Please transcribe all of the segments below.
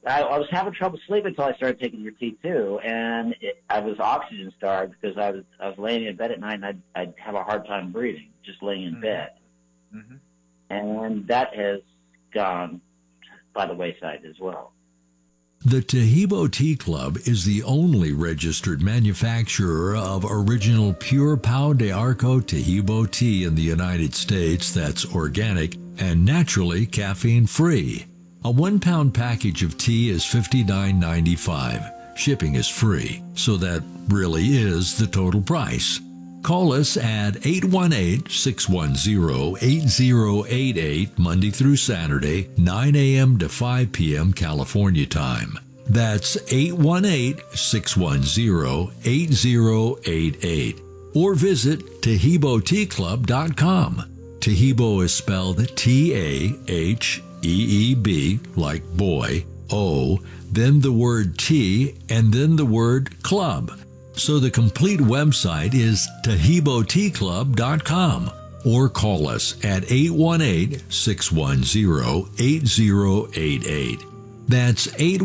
I was having trouble sleeping until I started taking your tea too, and I was oxygen starved because I was laying in bed at night and I'd have a hard time breathing just laying in bed, and that has gone by the wayside as well. The Taheebo Tea Club is the only registered manufacturer of original pure Pau de Arco Taheebo tea in the United States that's organic and naturally caffeine-free. A 1 pound package of tea is $59.95. Shipping is free, so that really is the total price. Call us at 818-610-8088 Monday through Saturday, 9 a.m. to 5 p.m. California time. That's 818-610-8088. Or visit TaheeboTeaClub.com. Taheebo is spelled T-A-H-E-E-B, like boy, O, then the word tea, and then the word club. So the complete website is TaheeboTeaClub.com, or call us at 818-610-8088. That's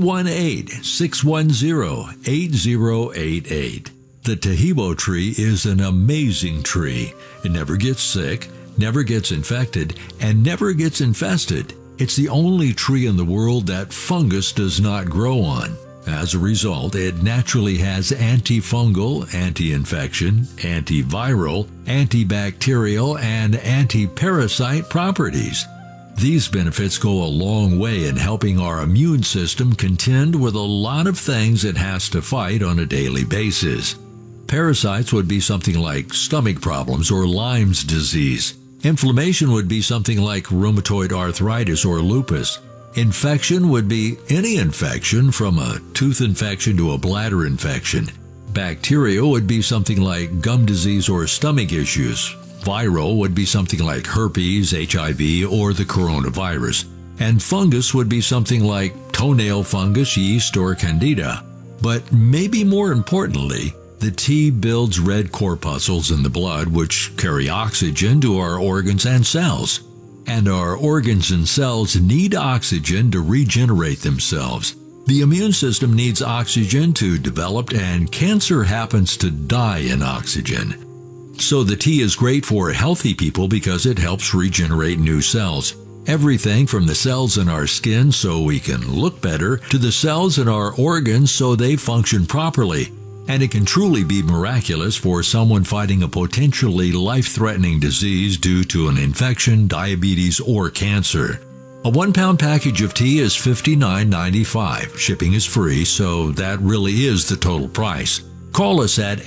818-610-8088. The Taheebo tree is an amazing tree. It never gets sick, never gets infected, and never gets infested. It's the only tree in the world that fungus does not grow on. As a result, it naturally has antifungal, anti-infection, antiviral, antibacterial, and anti-parasite properties. These benefits go a long way in helping our immune system contend with a lot of things it has to fight on a daily basis. Parasites would be something like stomach problems or Lyme's disease. Inflammation would be something like rheumatoid arthritis or lupus. Infection would be any infection from a tooth infection to a bladder infection. Bacteria would be something like gum disease or stomach issues. Viral would be something like herpes, HIV, or the coronavirus. And fungus would be something like toenail fungus, yeast, or candida. But maybe more importantly, the tea builds red corpuscles in the blood which carry oxygen to our organs and cells. And our organs and cells need oxygen to regenerate themselves. The immune system needs oxygen to develop, and cancer happens to die in oxygen. So the tea is great for healthy people because it helps regenerate new cells. Everything from the cells in our skin so we can look better to the cells in our organs so they function properly. And it can truly be miraculous for someone fighting a potentially life-threatening disease due to an infection, diabetes, or cancer. A 1 pound package of tea is $59.95. Shipping is free, so that really is the total price. Call us at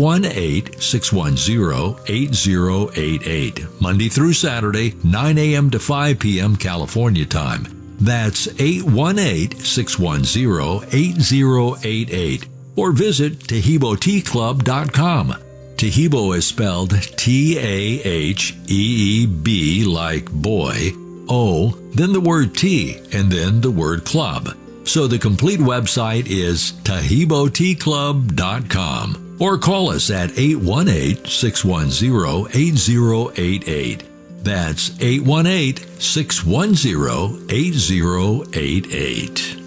818-610-8088, Monday through Saturday, 9 a.m. to 5 p.m. California time. That's 818-610-8088. Or visit TaheeboTeaClub.com. Taheebo is spelled T-A-H-E-E-B, like boy, O, then the word tea, and then the word club. So the complete website is TaheeboTeaClub.com. Or call us at 818-610-8088. That's 818-610-8088.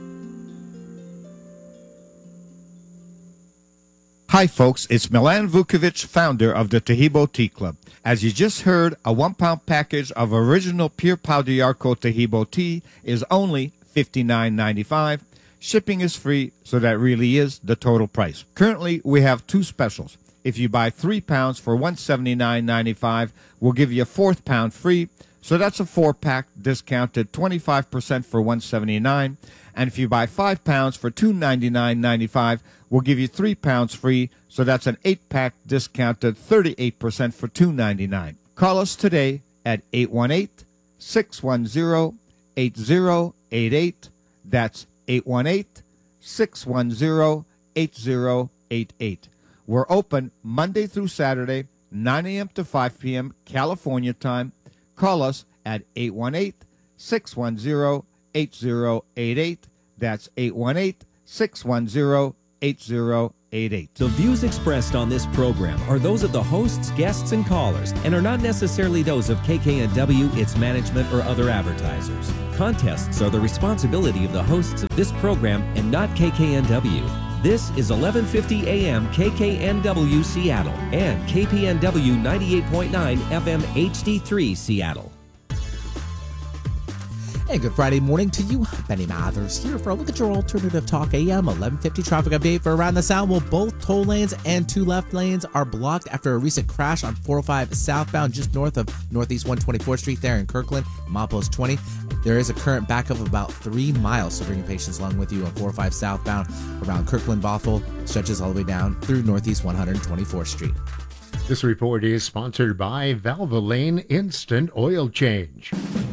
Hi folks, it's Milan Vukovic, founder of the Taheebo Tea Club. As you just heard, a 1 pound package of original pure Pau de Arco Taheebo tea is only $59.95. Shipping is free, so that really is the total price. Currently, we have two specials. If you buy 3 pounds for $179.95, we'll give you a 4th pound free. So that's a 4-pack discounted 25% for $179. And if you buy 5 pounds for $299.95, we'll give you 3 pounds free. So that's an 8-pack discounted 38% for $299. Call us today at 818-610-8088. That's 818-610-8088. We're open Monday through Saturday, 9 a.m. to 5 p.m. California time. Call us at 818-610-8088. That's 818-610-8088. The views expressed on this program are those of the hosts, guests, and callers, and are not necessarily those of KKNW, its management, or other advertisers. Contests are the responsibility of the hosts of this program and not KKNW. This is 1150 AM KKNW Seattle and KPNW 98.9 FM HD3 Seattle. And good Friday morning to you. Benny Mathers here for a look at your Alternative Talk AM 1150 traffic update for around the sound. Well, both toll lanes and two left lanes are blocked after a recent crash on 405 southbound just north of Northeast 124th Street there in Kirkland, milepost 20. There is a current backup of about 3 miles, so bring your patience along with you on 405 southbound around Kirkland Bothell, stretches all the way down through Northeast 124th Street. This report is sponsored by Valvoline Instant Oil Change.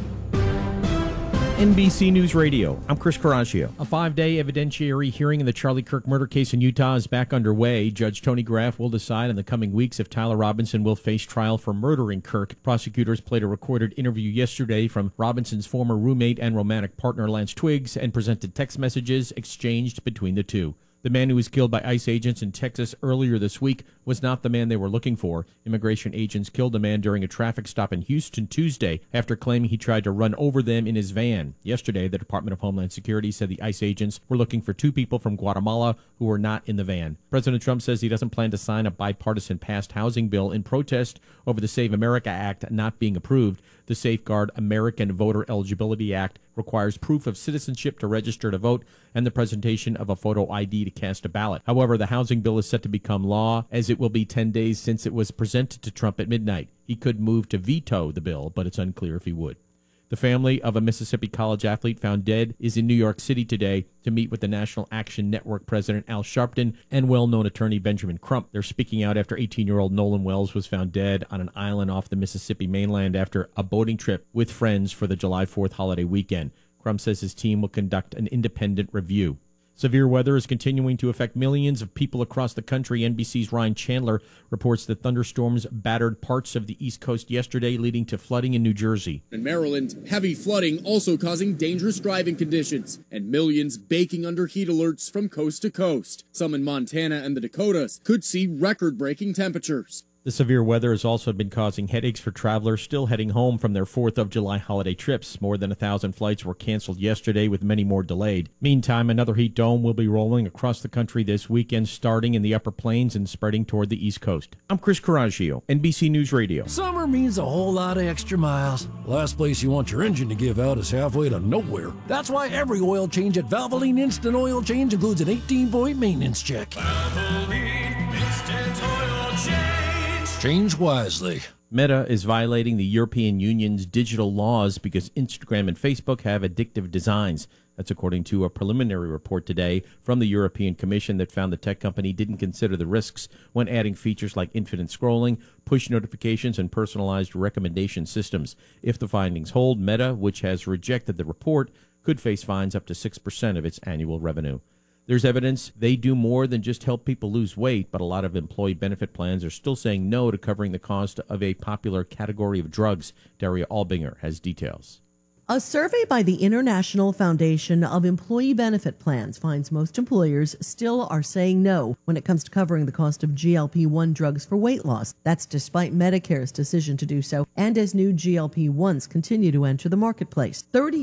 NBC News Radio, I'm Chris Coraggio. A 5-day evidentiary hearing in the Charlie Kirk murder case in Utah is back underway. Judge Tony Graff will decide in the coming weeks if Tyler Robinson will face trial for murdering Kirk. Prosecutors played a recorded interview yesterday from Robinson's former roommate and romantic partner Lance Twiggs and presented text messages exchanged between the two. The man who was killed by ICE agents in Texas earlier this week was not the man they were looking for. Immigration agents killed a man during a traffic stop in Houston Tuesday after claiming he tried to run over them in his van. Yesterday, the Department of Homeland Security said the ICE agents were looking for 2 people from Guatemala who were not in the van. President Trump says he doesn't plan to sign a bipartisan passed housing bill in protest over the Save America Act not being approved. The Safeguard American Voter Eligibility Act requires proof of citizenship to register to vote and the presentation of a photo ID to cast a ballot. However, the housing bill is set to become law, as it will be 10 days since it was presented to Trump at midnight. He could move to veto the bill, but it's unclear if he would. The family of a Mississippi college athlete found dead is in New York City today to meet with the National Action Network president Al Sharpton and well-known attorney Benjamin Crump. They're speaking out after 18-year-old Nolan Wells was found dead on an island off the Mississippi mainland after a boating trip with friends for the July 4th holiday weekend. Crump says his team will conduct an independent review. Severe weather is continuing to affect millions of people across the country. NBC's Ryan Chandler reports that thunderstorms battered parts of the East Coast yesterday, leading to flooding in New Jersey. In Maryland, heavy flooding also causing dangerous driving conditions and millions baking under heat alerts from coast to coast. Some in Montana and the Dakotas could see record-breaking temperatures. The severe weather has also been causing headaches for travelers still heading home from their 4th of July holiday trips. More than 1,000 flights were canceled yesterday, with many more delayed. Meantime, another heat dome will be rolling across the country this weekend, starting in the Upper Plains and spreading toward the East Coast. I'm Chris Coraggio, NBC News Radio. Summer means a whole lot of extra miles. Last place you want your engine to give out is halfway to nowhere. That's why every oil change at Valvoline Instant Oil Change includes an 18-point maintenance check. Valvoline Instant Oil Change. Change wisely. Meta is violating the European Union's digital laws because Instagram and Facebook have addictive designs. That's according to a preliminary report today from the European Commission that found the tech company didn't consider the risks when adding features like infinite scrolling, push notifications, and personalized recommendation systems. If the findings hold, Meta, which has rejected the report, could face fines up to 6% of its annual revenue. There's evidence they do more than just help people lose weight, but a lot of employee benefit plans are still saying no to covering the cost of a popular category of drugs. Daria Albinger has details. A survey by the International Foundation of Employee Benefit Plans finds most employers still are saying no when it comes to covering the cost of GLP-1 drugs for weight loss. That's despite Medicare's decision to do so, and as new GLP-1s continue to enter the marketplace.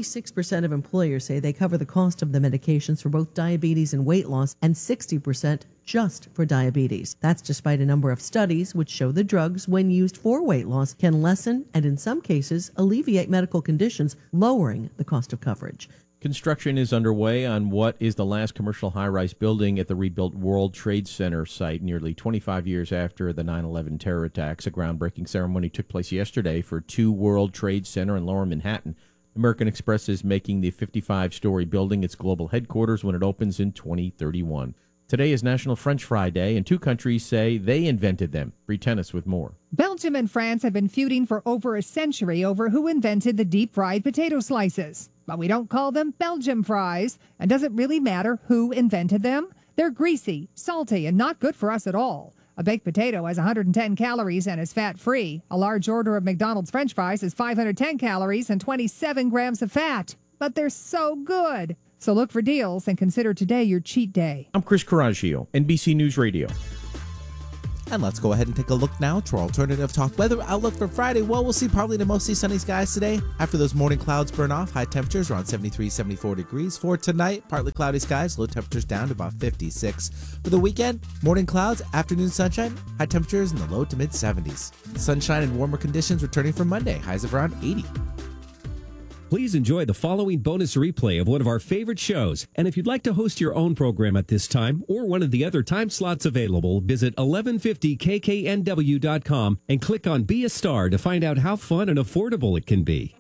36% of employers say they cover the cost of the medications for both diabetes and weight loss, and 60% just for diabetes. That's despite a number of studies which show the drugs, when used for weight loss, can lessen and in some cases alleviate medical conditions, lowering the cost of coverage. Construction is underway on what is the last commercial high-rise building at the rebuilt World Trade Center site nearly 25 years after the 9/11 terror attacks. A groundbreaking ceremony took place yesterday for 2 World Trade Center in Lower Manhattan. American Express is making the 55-story building its global headquarters when it opens in 2031. Today is National French Fry Day, and 2 countries say they invented them. Bree Tennis with more. Belgium and France have been feuding for over a century over who invented the deep-fried potato slices. But we don't call them Belgium fries. And does it really matter who invented them? They're greasy, salty, and not good for us at all. A baked potato has 110 calories and is fat-free. A large order of McDonald's French fries has 510 calories and 27 grams of fat. But they're so good. So look for deals and consider today your cheat day. I'm Chris Coraggio, NBC News Radio. And let's go ahead and take a look now to our alternative talk weather outlook for Friday. Well, we'll see partly to mostly sunny skies today. After those morning clouds burn off, high temperatures around 73, 74 degrees. For tonight, partly cloudy skies, low temperatures down to about 56. For the weekend, morning clouds, afternoon sunshine, high temperatures in the low to mid 70s. Sunshine and warmer conditions returning for Monday, highs of around 80. Please enjoy the following bonus replay of one of our favorite shows. And if you'd like to host your own program at this time or one of the other time slots available, visit 1150kknw.com and click on Be a Star to find out how fun and affordable it can be.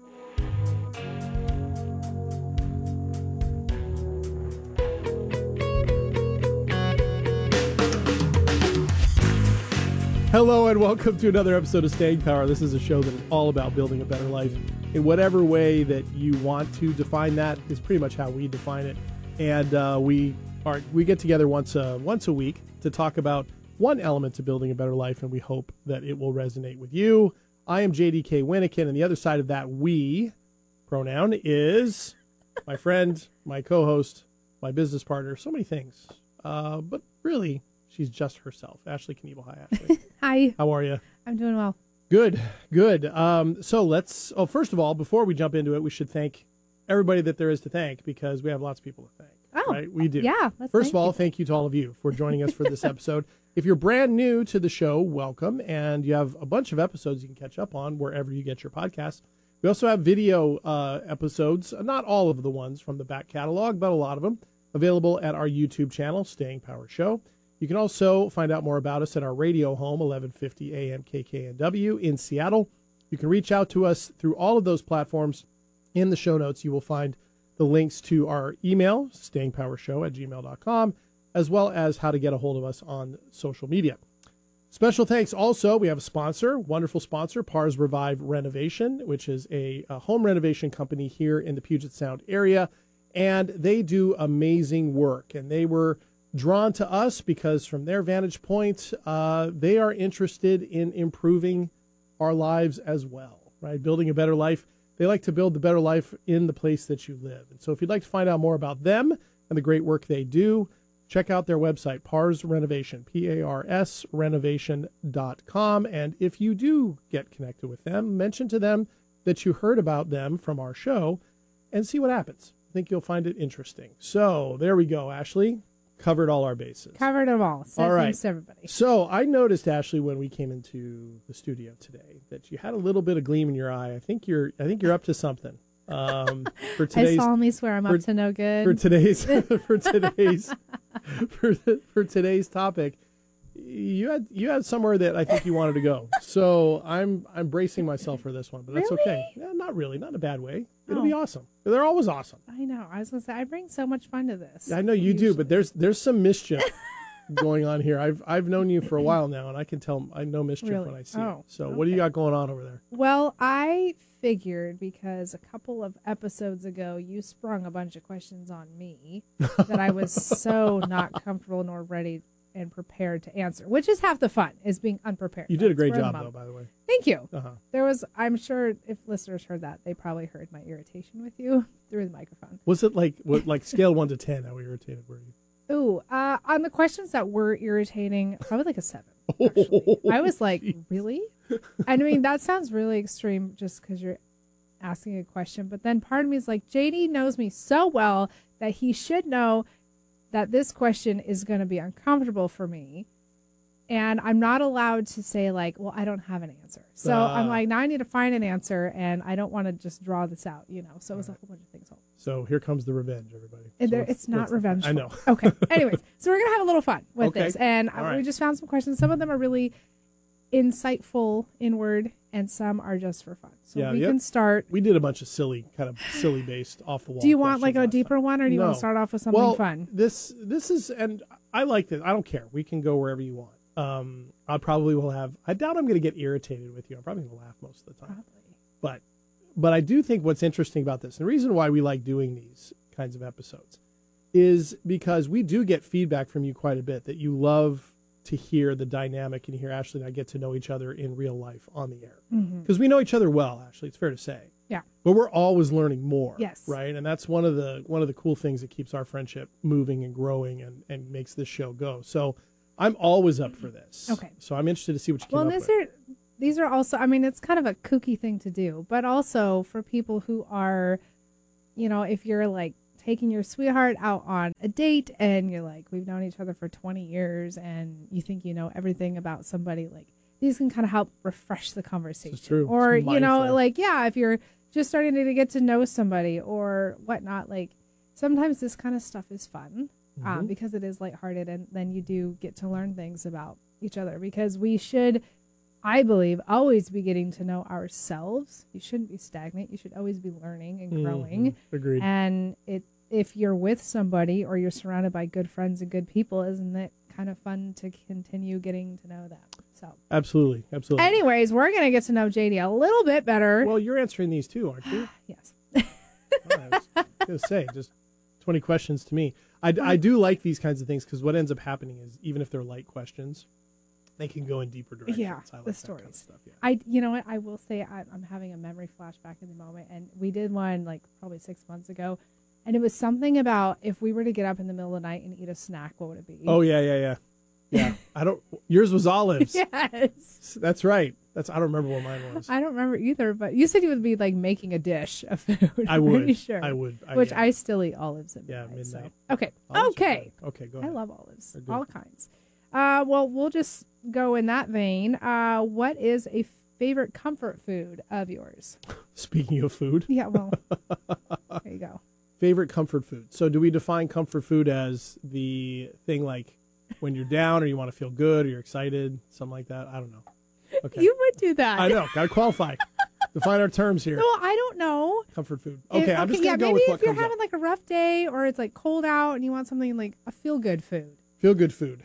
Hello and welcome to another episode of Staying Power. This is a show that is all about building a better life in whatever way that you want to define that is pretty much how we define it. And we get together once a week to talk about one element to building a better life, and we hope that it will resonate with you. I am JDK Winnikin, and the other side of that we pronoun is my friend, my co-host, my business partner, so many things. But really, she's just herself. Ashley Knievel. Hi, Ashley. Hi. How are you? I'm doing well. Good. So first of all, before we jump into it, we should thank everybody that there is to thank, because we have lots of people to thank. Oh, right? We do. Yeah. First of all, thank you to all of you for joining us for this episode. If you're brand new to the show, welcome. And you have a bunch of episodes you can catch up on wherever you get your podcasts. We also have video episodes, not all of the ones from the back catalog, but a lot of them, available at our YouTube channel, Staying Power Show. You can also find out more about us at our radio home, 1150 AM KKNW in Seattle. You can reach out to us through all of those platforms. In the show notes, you will find the links to our email, stayingpowershow@gmail.com, as well as how to get a hold of us on social media. Special thanks also, we have a sponsor, wonderful sponsor, Pars Revive Renovation, which is a home renovation company here in the Puget Sound area, and they do amazing work. And they were drawn to us because from their vantage point, they are interested in improving our lives as well, right? Building a better life. They like to build the better life in the place that you live. And so if you'd like to find out more about them and the great work they do, check out their website, Pars Renovation, P-A-R-S renovation.com. And if you do get connected with them, mention to them that you heard about them from our show and see what happens. I think you'll find it interesting. So there we go, Ashley. Covered all our bases. Covered them all. So all right. Thanks to everybody. So I noticed, Ashley, when we came into the studio today, that you had a little bit of gleam in your eye. I think you're up to something. For today's, I solemnly swear I'm up to no good. For today's topic, you had somewhere that I think you wanted to go. So I'm bracing myself for this one, but that's okay. Yeah, not really, not in a bad way. It'll be awesome. They're always awesome. I know. I was gonna say I bring so much fun to this. I know you do, but there's some mischief going on here. I've known you for a while now, and I can tell I know mischief when I see it. So what do you got going on over there? Well, I figured because a couple of episodes ago you sprung a bunch of questions on me that I was so not comfortable nor ready and prepared to answer, which is half the fun, is being unprepared. You did a great job, though, by the way. Thank you. Uh-huh. I'm sure if listeners heard that, they probably heard my irritation with you through the microphone. Was it like scale 1 to 10, how irritated were you? Ooh, on the questions that were irritating, probably like a 7. Actually. I was like, really? I mean, that sounds really extreme just because you're asking a question. But then part of me is like, JD knows me so well that he should know that this question is going to be uncomfortable for me. And I'm not allowed to say like, well, I don't have an answer. So I'm like, now I need to find an answer, and I don't want to just draw this out, So it was a whole bunch of things. So here comes the revenge, everybody. It's not revenge. I know. Okay. Anyways, so we're going to have a little fun with this. And right. We just found some questions. Some of them are really insightful inward, and some are just for fun. So we can start. We did a bunch of silly based off the wall. Do you want like a deeper one, or do you want to start off with something fun? This is, and I like this. I don't care. We can go wherever you want. I probably will have. I doubt I'm going to get irritated with you. I'm probably going to laugh most of the time. Probably. But I do think what's interesting about this, and the reason why we like doing these kinds of episodes, is because we do get feedback from you quite a bit that you love to hear the dynamic and hear Ashley and I get to know each other in real life on the air. Because we know each other well, Ashley, it's fair to say. Yeah. But we're always learning more. Yes. Right? And that's one of the cool things that keeps our friendship moving and growing and makes this show go. So I'm always up for this. Okay. So I'm interested to see what you came up with. These are also, I mean, it's kind of a kooky thing to do, but also for people who are, you know, if you're like taking your sweetheart out on a date and you're like, we've known each other for 20 years and you think you know everything about somebody, like these can kind of help refresh the conversation. It's true. Or, It's you know, mindful. like, yeah, if you're just starting to get to know somebody or whatnot, like sometimes this kind of stuff is fun because it is lighthearted and then you do get to learn things about each other because we should, I believe, always be getting to know ourselves. You shouldn't be stagnant. You should always be learning and growing. Agreed. And if you're with somebody or you're surrounded by good friends and good people, isn't it kind of fun to continue getting to know them? So Absolutely. anyways, we're going to get to know JD a little bit better. Well, you're answering these too, aren't you? Yes. I was going to say, just 20 questions to me. I do like these kinds of things because what ends up happening is even if they're light questions, they can go in deeper directions. Yeah, I like the that stories. kind of stuff. Yeah. You know what? I will say I'm having a memory flashback in the moment, and we did one like probably 6 months ago, and it was something about if we were to get up in the middle of the night and eat a snack, what would it be? Oh yeah. Yours was olives. Yes. That's right. I don't remember what mine was. I don't remember either, but you said you would be like making a dish of food. I I'm would. pretty sure. I would. Which I still eat olives at midnight. Yeah, midnight. So. Okay. Olives are Okay. good. Okay, go ahead. I love olives. They're good. All kinds. Well, we'll just go in that vein. What is a favorite comfort food of yours? Speaking of food. Yeah, well, there you go. Favorite comfort food. So do we define comfort food as the thing like when you're down or you want to feel good or you're excited, something like that? I don't know. Okay. You would do that. I know. Got to qualify. Define our terms here. No, I don't know. Comfort food. Okay, I'm just going to go maybe with what if you're comes having up. like a rough day or it's like cold out and you want something like a feel good food. Feel good food.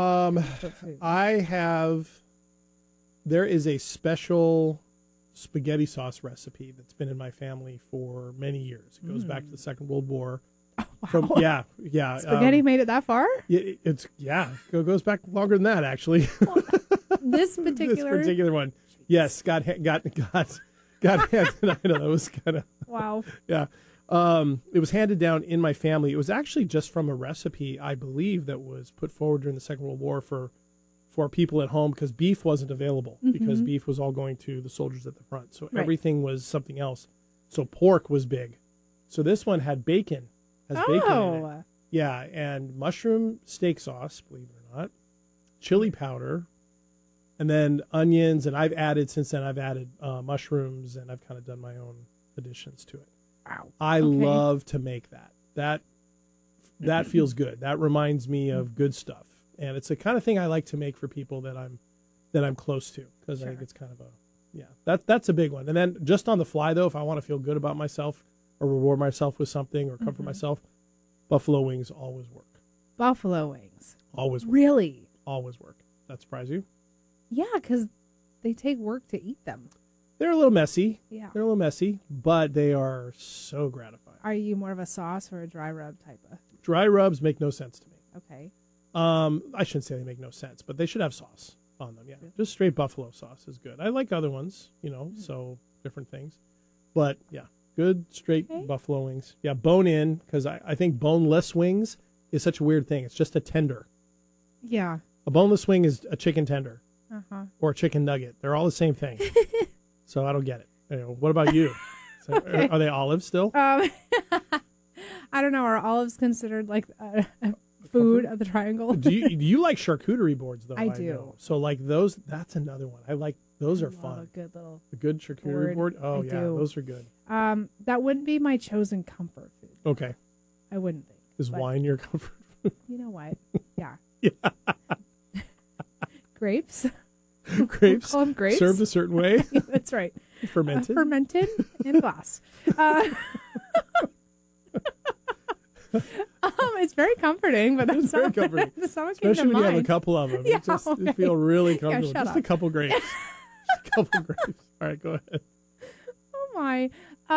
There is a special spaghetti sauce recipe that's been in my family for many years. It goes back to the Second World War. Wow. Yeah. Spaghetti made it that far? It goes back longer than that actually. This This particular one. Yes, got handed. I know that was kind of wow. Yeah. It was handed down in my family. It was actually just from a recipe, I believe, that was put forward during the Second World War for people at home because beef wasn't available because beef was all going to the soldiers at the front. So everything was something else. So pork was big. So this one had bacon. Has bacon in it. Yeah, and mushroom steak sauce, believe it or not, chili powder, and then onions. And since then I've added mushrooms, and I've kind of done my own additions to it. Wow. I love to make that. That feels good. That reminds me of good stuff, and it's the kind of thing I like to make for people that I'm close to because I think it's kind of that's a big one. And then just on the fly though, if I want to feel good about myself or reward myself with something or comfort myself, buffalo wings always work. Buffalo wings. Always work. Really? Always work. That surprise you? Yeah, because they take work to eat them. They're a little messy. Yeah. They're a little messy, but they are so gratifying. Are you more of a sauce or a dry rub type of? Dry rubs make no sense to me. Okay. I shouldn't say they make no sense, but they should have sauce on them. Yeah, just straight buffalo sauce is good. I like other ones, so different things. But yeah, good straight buffalo wings. Yeah, bone in because I think boneless wings is such a weird thing. It's just a tender. Yeah. A boneless wing is a chicken tender or a chicken nugget. They're all the same thing. So I don't get it. What about you? Are they olives still? I don't know. Are olives considered like food of the triangle? do you like charcuterie boards though? I do. Know. So like those, that's another one. I like those. Are fun. A good charcuterie board. Oh yeah, those are good. That wouldn't be my chosen comfort food. Okay. I wouldn't think. Is wine your comfort food? You know what? Yeah. Yeah. Grapes. Grapes. Call them grapes. Served a certain way. That's right. Fermented. Fermented in glass. It's very comforting, but that's very comforting. Especially when you have a couple of them. Yeah, You feel really comfortable. Yeah, just a couple grapes. Just a couple grapes. All right, go ahead. Oh my.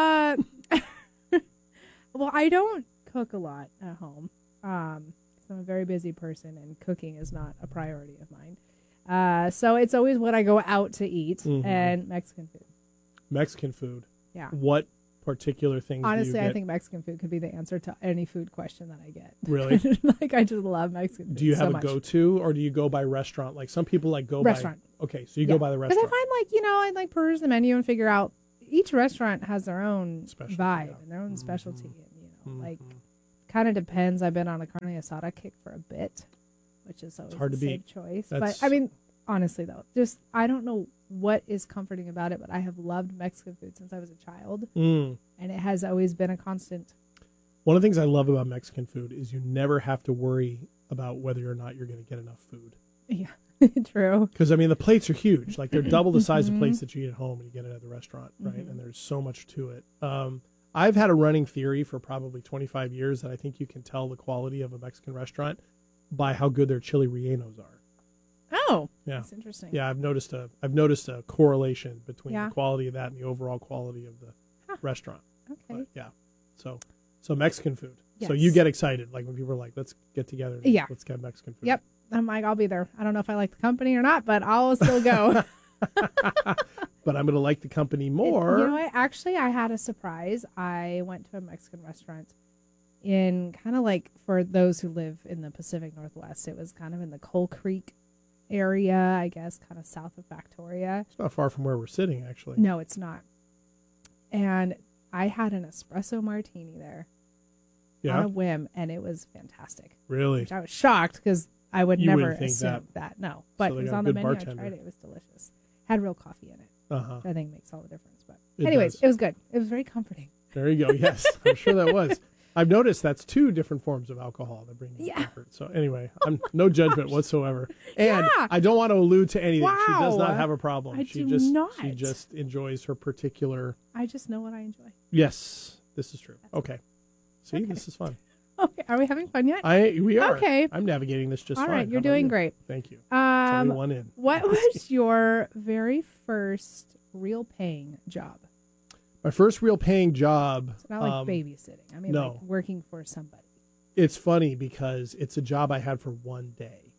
Well, I don't cook a lot at home. 'Cause I'm a very busy person, and cooking is not a priority of mine. So it's always what I go out to eat and Mexican food. Mexican food. Yeah. What particular things? Honestly, I think Mexican food could be the answer to any food question that I get. Really? Like, I just love Mexican food. Do you have so a go-to, or do you go by restaurant? Like some people like go restaurant. by. Okay, so you go by the restaurant. Because I find I like peruse the menu and figure out each restaurant has their own vibe and their own specialty, and like kind of depends. I've been on a carne asada kick for a bit, which is always hard a to safe beat. choice. That's... But I mean, honestly though, just I don't know what is comforting about it, but I have loved Mexican food since I was a child, and it has always been a constant. One of the things I love about Mexican food is you never have to worry about whether or not you're going to get enough food. Yeah, true. Because I mean, the plates are huge; like they're double the size of plates that you eat at home, and you get it at the restaurant, right? And there's so much to it. I've had a running theory for probably 25 years that I think you can tell the quality of a Mexican restaurant by how good their chili rellenos are. Oh, yeah, that's interesting. Yeah, I've noticed a correlation between the quality of that and the overall quality of the restaurant. Okay. But, yeah, so Mexican food. Yes. So you get excited like when people are like, "Let's get together. Yeah, let's get Mexican food." Yep, I'm like, I'll be there. I don't know if I like the company or not, but I'll still go. But I'm going to like the company more. You know what? Actually, I had a surprise. I went to a Mexican restaurant in kind of like, for those who live in the Pacific Northwest, it was kind of in the Coal Creek area, I guess, kind of south of Victoria. It's not far from where we're sitting, actually. No, it's not. And I had an espresso martini there on a whim, and it was fantastic. Really? Which I was shocked because I would You never wouldn't think assume that. No, but So it was got a on the good menu. bartender. I tried it. It was delicious. Had real coffee in it. Uh-huh. Which I think makes all the difference. But It anyways, does. it was good. It was very comforting. There you go. Yes, I'm sure that was. I've noticed that's two different forms of alcohol that bring you comfort. So anyway, I'm no judgment whatsoever. And I don't want to allude to anything. She does not have a problem. She just enjoys her particular. I just know what I enjoy. Yes, this is true. Okay. See, this is fun. Okay, are we having fun yet? We are. Okay. I'm navigating this just all fine. right, you're How about doing you? great. Thank you. It's only one in. What was your very first real paying job? My first real paying job. It's not like babysitting. I mean, no. like working for somebody. It's funny because it's a job I had for one day.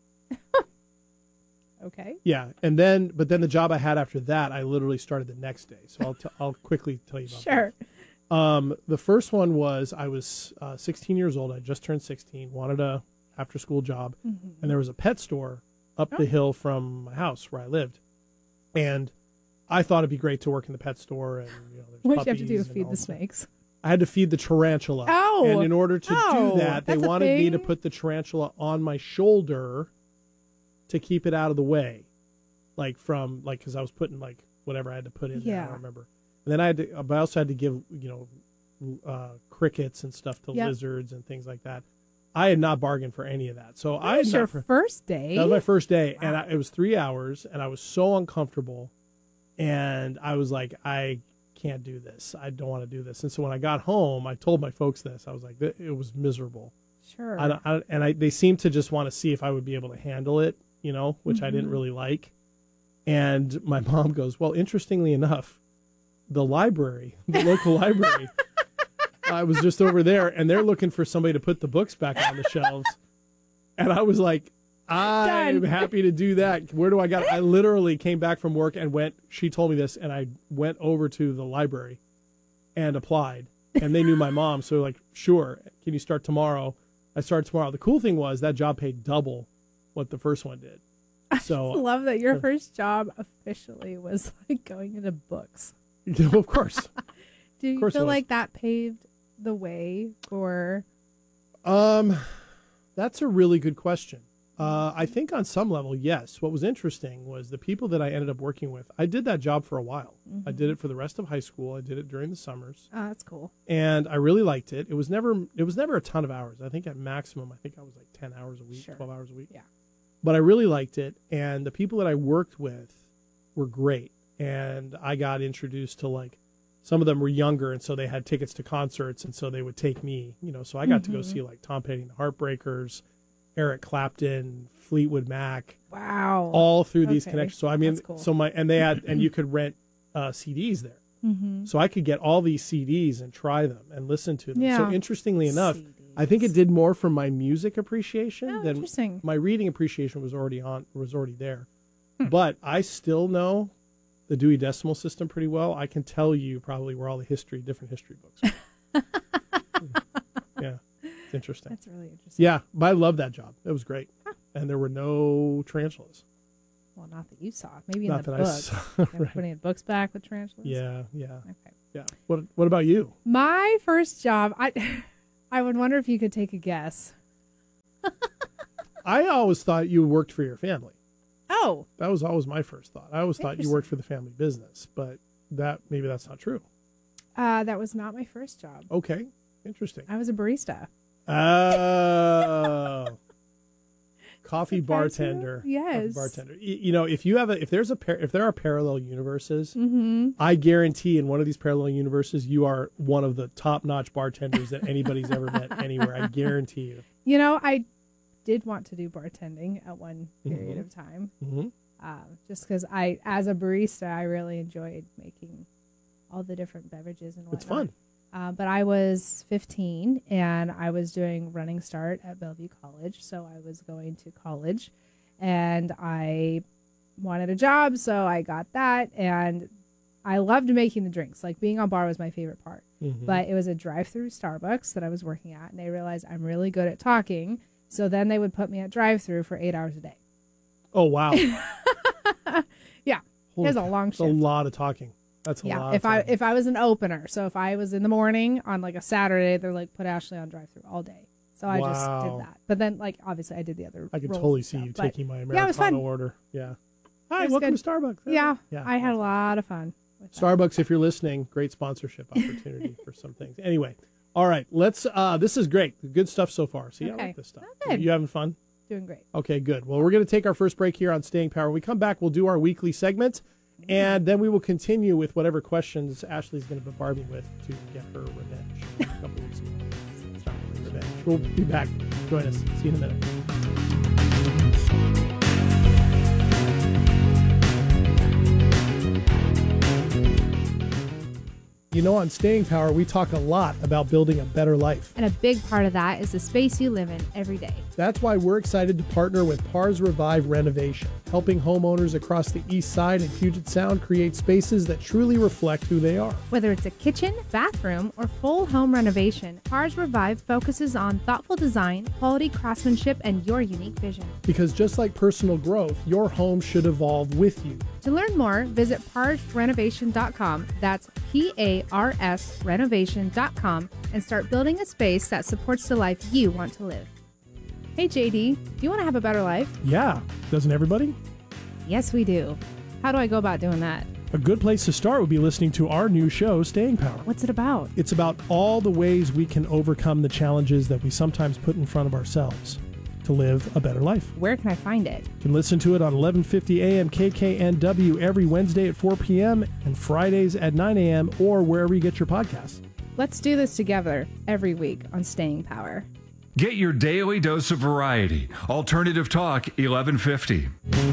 Okay. Yeah, but then the job I had after that, I literally started the next day. So I'll quickly tell you about Sure. that. The first one was I was 16 years old. I just turned 16. Wanted a after school job, and there was a pet store up the hill from my house where I lived, and I thought it'd be great to work in the pet store. And there's what did you have to do to puppies feed and the snakes? I had to feed the tarantula. Oh, and in order to do that, they that's a wanted me to thing? put the tarantula on my shoulder to keep it out of the way, because I was putting whatever I had to put in there. I don't remember. And then I also had to give crickets and stuff to lizards and things like that. I had not bargained for any of that. So That was your first day? That was my first day, and it was 3 hours, and I was so uncomfortable, and I was like, I can't do this. I don't want to do this. And so when I got home, I told my folks this. I was like, it was miserable. Sure. They seemed to just want to see if I would be able to handle it, which I didn't really like. And my mom goes, well, interestingly enough, the local library, I was just over there, and they're looking for somebody to put the books back on the shelves. And I was like, I'm happy to do that. Where do I got it? I literally came back from work and she told me this, and I went over to the library and applied. And they knew my mom, so like, sure, can you start tomorrow? I started tomorrow. The cool thing was that job paid double what the first one did. So I love that your first job officially was like going into books. Of course. Do you feel like that paved the way for? That's a really good question. I think on some level, yes. What was interesting was the people that I ended up working with. I did that job for a while. I did it for the rest of high school. I did it during the summers. Oh, that's cool. And I really liked it. It was never a ton of hours. I think at maximum, I was like 10 hours a week, 12 hours a week. Yeah. But I really liked it. And the people that I worked with were great. And I got introduced to some of them were younger, and so they had tickets to concerts, and so they would take me, so I got to go see Tom Petty and the Heartbreakers, Eric Clapton, Fleetwood Mac. Wow. All through these connections. So I mean, cool. and you could rent CDs there. Mm-hmm. So I could get all these CDs and try them and listen to them. Yeah. So interestingly enough, I think it did more for my music appreciation than my reading appreciation was already there. But I still know the Dewey Decimal System pretty well, I can tell you probably where all the different history books are. Yeah, it's interesting. That's really interesting. Yeah, but I love that job. It was great. Huh. And there were no tarantulas. Well, not that you saw. Maybe not in the that books. I saw. Right. Putting books back with tarantulas? Yeah. Okay. Yeah. What about you? My first job, I would wonder if you could take a guess. I always thought you worked for your family. Oh. That was always my first thought. I always thought you worked for the family business, but maybe that's not true. That was not my first job. Okay. Interesting. I was a barista. Oh. Coffee bartender. Yes. Coffee bartender. You know, if there are parallel universes, mm-hmm. I guarantee in one of these parallel universes, you are one of the top-notch bartenders that anybody's ever met anywhere. I guarantee you. You know, I did want to do bartending at one period of time. Mm-hmm. Just because as a barista, I really enjoyed making all the different beverages and whatnot. It's fun. But I was 15 and I was doing Running Start at Bellevue College. So I was going to college and I wanted a job. So I got that. And I loved making the drinks. Like being on bar was my favorite part. Mm-hmm. But it was a drive-through Starbucks that I was working at. And they realized I'm really good at talking. So then they would put me at drive-through for 8 hours a day. Oh, wow. Yeah. It was a long shift. That's a lot of talking. That's a lot. If I was an opener, so if I was in the morning on like a Saturday, they're like put Ashley on drive-through all day. So I just did that. But then like obviously I did the other. I could totally see you taking my Americano order. Yeah. Hi, welcome to Starbucks. Yeah. I had a lot of fun. Starbucks, if you're listening, great sponsorship opportunity for some things. Anyway, all right, let's. This is great. Good stuff so far. See, I like this stuff. You having fun? Doing great. Okay, good. Well, we're going to take our first break here on Staying Power. When we come back, we'll do our weekly segment. And then we will continue with whatever questions Ashley's going to bombard me with to get her revenge. A couple weeks ago. Start with revenge. We'll be back. Join us. See you in a minute. You know, on Staying Power, we talk a lot about building a better life. And a big part of that is the space you live in every day. That's why we're excited to partner with Pars Revive Renovation, helping homeowners across the East Side and Puget Sound create spaces that truly reflect who they are. Whether it's a kitchen, bathroom, or full home renovation, Pars Revive focuses on thoughtful design, quality craftsmanship, and your unique vision. Because just like personal growth, your home should evolve with you. To learn more, visit parsrenovation.com. That's PARS renovation.com and start building a space that supports the life you want to live. Hey, JD, do you want to have a better life? Yeah. Doesn't everybody? Yes, we do. How do I go about doing that? A good place to start would be listening to our new show, Staying Power. What's it about? It's about all the ways we can overcome the challenges that we sometimes put in front of ourselves to live a better life. Where can I find it? You can listen to it on 1150 AM KKNW every Wednesday at 4 p.m. and Fridays at 9 a.m. or wherever you get your podcasts. Let's do this together every week on Staying Power. Get your daily dose of variety. Alternative Talk 1150.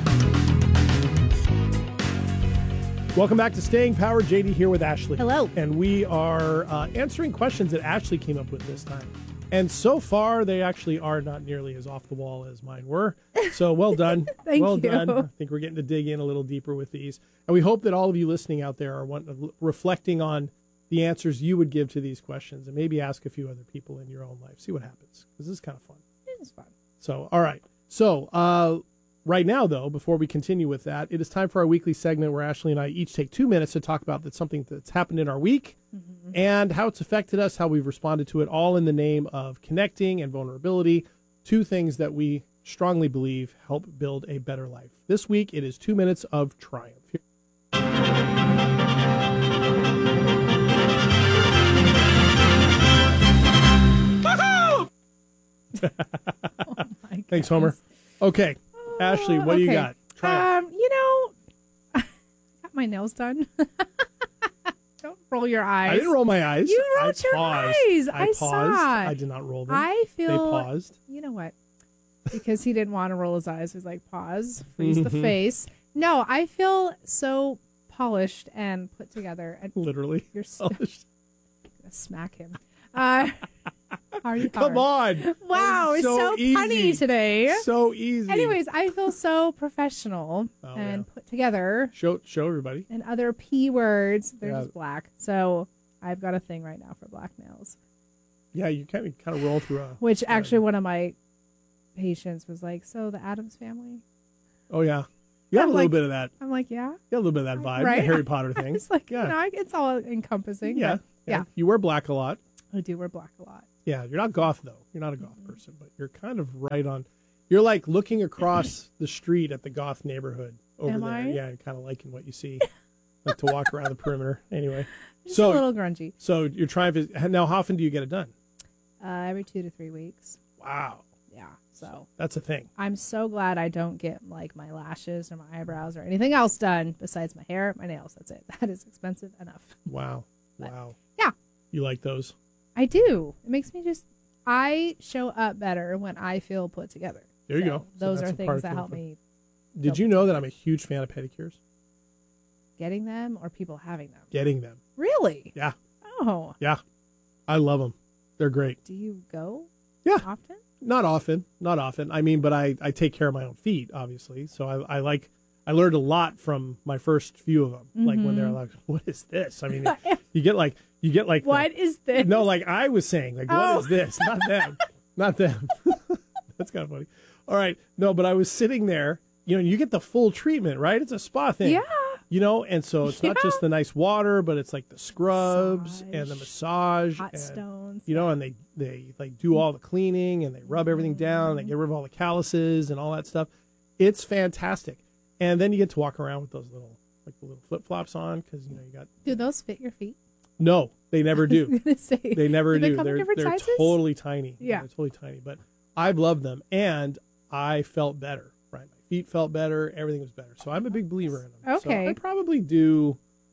Welcome back to Staying Power. JD here with Ashley. Hello. And we are answering questions that Ashley came up with this time. And so far, they actually are not nearly as off the wall as mine were. So well done. Thank well you. done. I think we're getting to dig in a little deeper with these. And we hope that all of you listening out there are reflecting on the answers you would give to these questions and maybe ask a few other people in your own life. See what happens, because this is kind of fun. It is fun. So, all right. So, right now, though, before we continue with that, it is time for our weekly segment where Ashley and I each take 2 minutes to talk about something that's happened in our week and how it's affected us, how we've responded to it, all in the name of connecting and vulnerability, two things that we strongly believe help build a better life. This week, it is 2 minutes of triumph. Oh my Thanks, Homer. Okay, Ashley, what do you got? You know, I got my nails done. Don't roll your eyes. I didn't roll my eyes. You rolled your eyes. I paused. saw it. I did not roll them. I feel they paused. You know what? Because he didn't want to roll his eyes. He's like, pause, freeze the face. No, I feel so polished and put together. And literally you're polished. I'm gonna smack him. Come on. Wow, it's so funny today. So easy. Anyways, I feel so professional and put together. Show everybody. And other P words. They're Yeah. just black. So I've got a thing right now for black nails. Yeah, you kind of roll through a... Which actually one of my patients was like, so the Addams Family? Oh, yeah. You have I'm a little like- bit of that. I'm like, yeah. You have a little bit of that vibe, Right? the Harry Potter thing. It's like, yeah. you know, it's all encompassing. Yeah. but yeah. You wear black a lot. I do wear black a lot. Yeah, you're not goth, though. You're not a goth person, but you're kind of right on. You're like looking across the street at the goth neighborhood over Am there. I? Yeah, kind of liking what you see. Like to walk around the perimeter. Anyway. Just a little grungy. So you're trying to. Now, how often do you get it done? Every 2 to 3 weeks. Wow. Yeah. So That's a thing. I'm so glad I don't get like my lashes or my eyebrows or anything else done besides my hair, my nails. That's it. That is expensive enough. Wow. But, wow. yeah. You like those? I do. It makes me I show up better when I feel put together. There you So go. So those that's are a part things of that feeling help good. me Did you know that I'm a huge fan of pedicures? getting them or people having them. Getting them. Really? Yeah. Oh. Yeah. I love them. They're great. Do you go? Yeah. Often? Not often. I mean, but I take care of my own feet, obviously. So I learned a lot from my first few of them. Like when they're like, what is this? I mean, you get like, What is this? No, like I was saying, like, what is this? Not them. Not them. That's kind of funny. All right. No, but I was sitting there, you get the full treatment, right? It's a spa thing. Yeah. And so it's not just the nice water, but it's like the scrubs and the massage. Hot and, stones. And they like do all the cleaning and they rub everything down and they get rid of all the calluses and all that stuff. It's fantastic. And then you get to walk around with those little flip-flops on because, you got... Do those fit your feet? No, they never do. I was gonna say, They never do. do. They come in different they're sizes? totally tiny. Yeah. They're totally tiny. But I've loved them and I felt better, right? My feet felt better. Everything was better. So I'm a big believer in them. Okay. So I probably do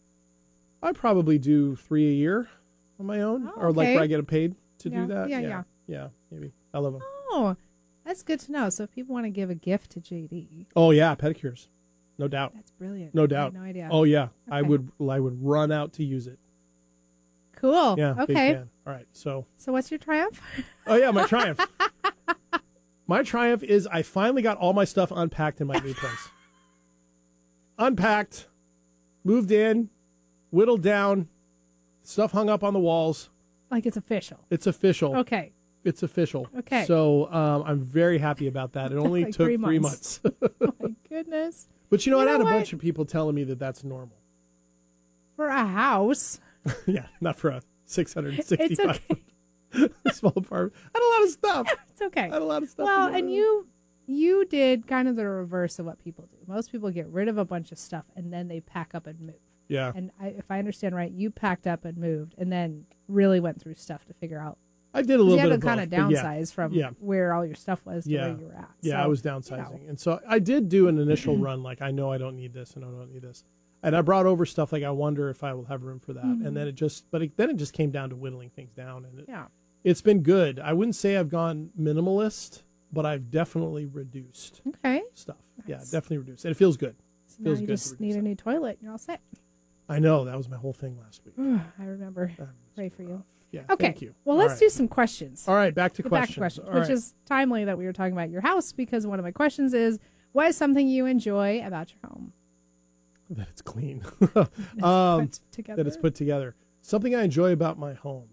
3 a year on my own or like okay. where I get paid to Yeah. do that. Yeah. Yeah, maybe. I love them. Oh, that's good to know. So if people want to give a gift to JD, Oh, yeah, pedicures. No doubt. that's brilliant. No I doubt. had no idea. Oh, yeah. I Okay. would run out to use it. Cool. Yeah. Big Okay. fan. All right. So what's your triumph? Oh, yeah, my triumph. My triumph is I finally got all my stuff unpacked in my new place. Unpacked, moved in, whittled down, stuff hung up on the walls. Like it's official. It's official. Okay. It's official. Okay. So I'm very happy about that. It only Like took 3 3 months. months. Oh my goodness. But you know what? I had a what? bunch of people telling me that that's normal. For a house. Yeah, not for a 665 It's okay. small apartment. I had a lot of stuff. It's okay. I had a lot of stuff. Well, to do. and you did kind of the reverse of what people do. Most people get rid of a bunch of stuff and then they pack up and move. Yeah. And if I understand right, you packed up and moved and then really went through stuff to figure out. I did a little you bit had of to kind of both, but yeah. downsize from Yeah. where all your stuff was to Yeah. where you were at. Yeah, So, I was downsizing. And so I did do an initial run, like I know I don't need this and I don't need this. And I brought over stuff like I wonder if I will have room for that. Mhm. And then it just came down to whittling things down. And Yeah. it's been good. I wouldn't say I've gone minimalist, but I've definitely reduced Okay. stuff. Yeah, definitely reduced. And it feels good. So now Feels you good. just need a new toilet and you're all set. I know. That was my whole thing last week. I remember. Pray for you. Yeah. Okay. Thank you. Well, All let's right. do some questions. All right. Back to Get questions. Back to questions, All which right. is timely that we were talking about your house because one of my questions is, what is something you enjoy about your home? That it's clean. put together. That it's put together. Something I enjoy about my home.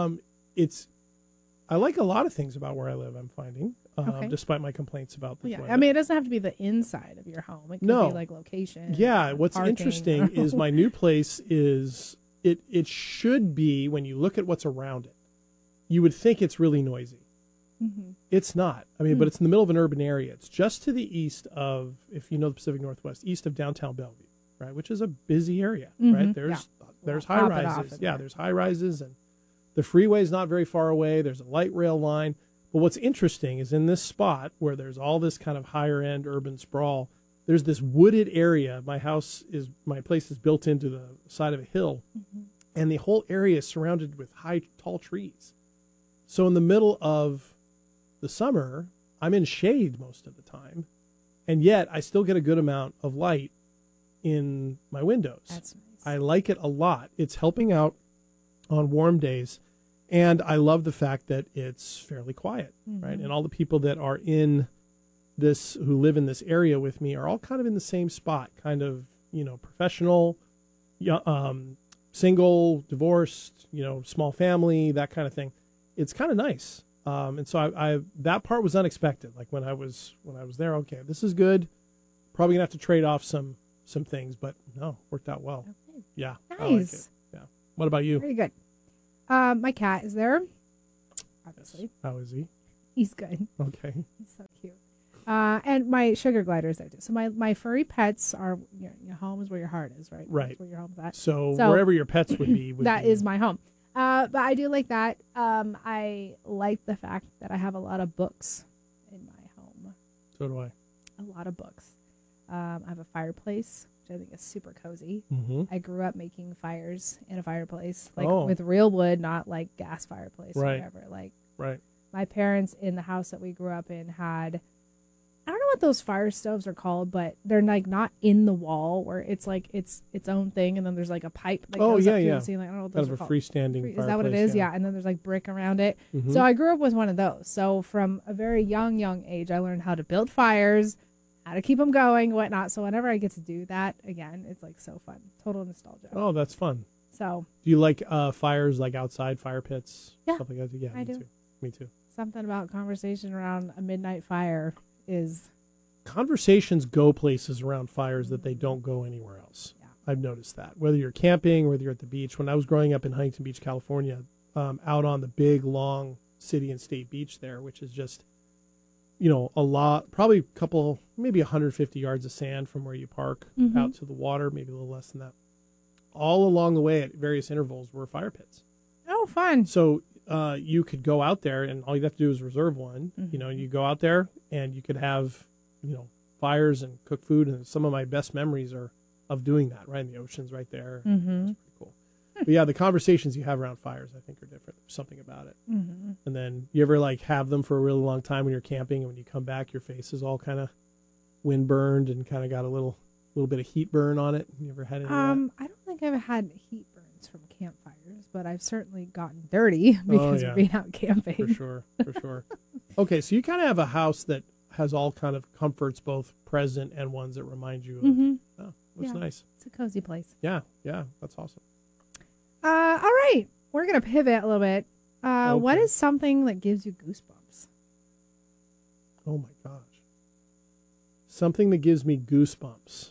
I like a lot of things about where I live, I'm finding, Okay. despite my complaints about the Yeah, toilet. I mean, it doesn't have to be the inside of your home. It could No. be like location. Yeah, what's parking. interesting is my new place is it should be, when you look at what's around it, you would think it's really noisy. Mhm. It's not. I mean, but it's in the middle of an urban area. It's just to the east of, if you know the Pacific Northwest, east of downtown Bellevue, right, which is a busy area, right? Mhm, There's Pop high it off rises. in Yeah, there. there's high rises, and the freeway's not very far away. There's a light rail line. But what's interesting is in this spot where there's all this kind of higher end urban sprawl, there's this wooded area. My place is built into the side of a hill, and the whole area is surrounded with tall trees. So in the middle of the summer, I'm in shade most of the time, and yet I still get a good amount of light in my windows. That's nice. I like it a lot. It's helping out on warm days. And I love the fact that it's fairly quiet, right? And all the people that are in this, who live in this area with me, are all kind of in the same spot, kind of, professional, single, divorced, small family, that kind of thing. It's kind of nice. And so I that part was unexpected. Like when I was there, okay, this is good. Probably gonna have to trade off some things, but no, worked out well. Okay. Yeah. Nice. I like it. Yeah. What about you? Very good. My cat is there. Obviously. How is he? He's good. Okay. He's so cute. And my sugar glider is there too. So my furry pets are, your home is where your heart is, right? Right. That's where your home's at. So wherever your pets would be. That is my home. But I do like that. I like the fact that I have a lot of books in my home. So do I. A lot of books. I have a fireplace, which I think is super cozy. Mm-hmm. I grew up making fires in a fireplace, with real wood, not like gas fireplace or whatever. Right. My parents in the house that we grew up in had, I don't know what those fire stoves are called, but they're like not in the wall where it's like it's own thing, and then there's like a pipe that goes up through the ceiling. I don't know what those are called. Kind of a freestanding fireplace. Is that what it is? Yeah. And then there's like brick around it. Mm-hmm. So I grew up with one of those. So from a very young age, I learned how to build fires, how to keep them going, whatnot. So whenever I get to do that again, it's like so fun. Total nostalgia. Oh, that's fun. So do you like fires, like outside fire pits? Yeah, stuff like that? Yeah, I do. Too. Me too. Something about conversation around a midnight fire is... Conversations go places around fires that they don't go anywhere else. Yeah. I've noticed that. Whether you're camping, whether you're at the beach. When I was growing up in Huntington Beach, California, out on the big, long city and state beach there, which is just, a lot, probably a couple, maybe 150 yards of sand from where you park out to the water, maybe a little less than that. All along the way at various intervals were fire pits. Oh, fun. So you could go out there, and all you have to do is reserve one. Mm-hmm. You go out there and you could have, fires and cook food. And some of my best memories are of doing that, right? In the ocean's right there. Mm-hmm. It's pretty cool. But yeah, the conversations you have around fires, I think, are different. There's something about it. Mm-hmm. And then you ever have them for a really long time when you're camping, and when you come back, your face is all kind of wind burned and kind of got a little bit of heat burn on it. You ever had any of that? I don't think I've had heat burns from campfires, but I've certainly gotten dirty because of being out camping. For sure. Okay, so you kind of have a house that has all kind of comforts, both present and ones that remind you of. Mm-hmm. Oh, that's nice. It's a cozy place. Yeah, that's awesome. All right, we're gonna pivot a little bit. Okay. What is something that gives you goosebumps? Oh my gosh, something that gives me goosebumps.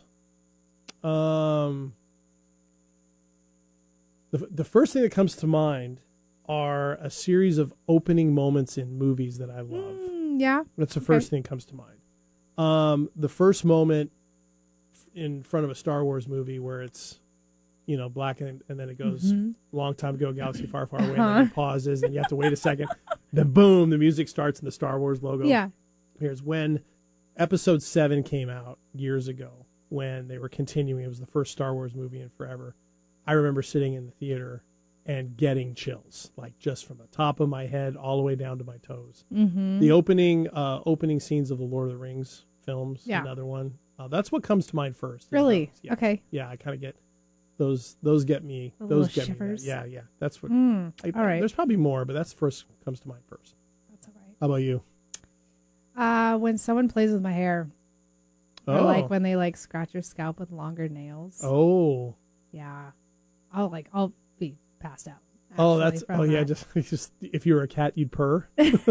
The first thing that comes to mind are a series of opening moments in movies that I love. Yeah. That's the first thing that comes to mind. The first moment in front of a Star Wars movie where it's, black and then it goes long time ago, galaxy far, far away, and then it pauses and you have to wait a second. Then boom, the music starts and the Star Wars logo appears. When Episode 7 came out years ago, when they were continuing, it was the first Star Wars movie in forever. I remember sitting in the theater and getting chills, just from the top of my head all the way down to my toes. Mm-hmm. The opening scenes of the Lord of the Rings films, another one. That's what comes to mind first. Really? Yeah. Okay. Yeah, I kind of get those. Get me. Those get shivers. me. Yeah. That's what. All right. There's probably more, but that's first comes to mind first. That's all right. How about you? When someone plays with my hair, or when they scratch your scalp with longer nails. Oh. Yeah. I'll be passed out. Oh, just if you were a cat, you'd purr.